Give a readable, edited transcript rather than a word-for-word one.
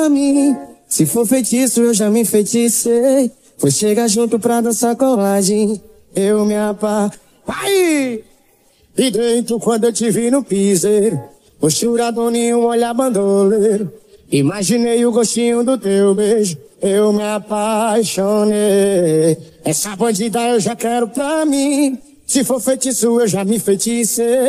mim. Se for feitiço, eu já me enfeiticei. Foi chegar junto pra dançar colagem. Eu me Vai! E dentro quando eu te vi no piseiro, posturadinho, olhar bandoleiro. Imaginei o gostinho do teu beijo, eu me apaixonei. Essa bandida eu já quero pra mim. Se for feitiço, eu já me enfeiticei.